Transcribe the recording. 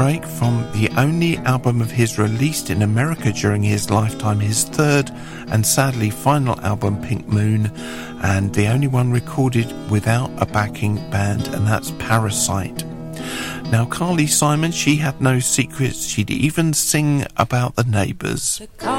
Break from the only album of his released in America during his lifetime, his third and sadly final album, Pink Moon, and the only one recorded without a backing band, and that's Parasite. Now, Carly Simon, she had no secrets. She'd even sing about the neighbours.